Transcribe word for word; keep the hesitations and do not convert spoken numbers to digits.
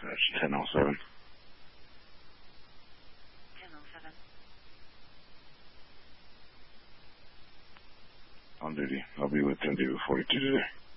That's ten oh seven. ten oh seven. On duty. I'll be with ten forty-two today.